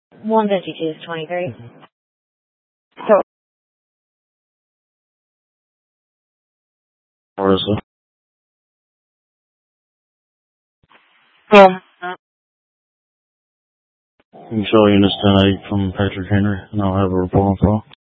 152 is 23. So, Marissa. yeah. You can show Units 10-8 from Patrick Henry, and I'll have a report on file.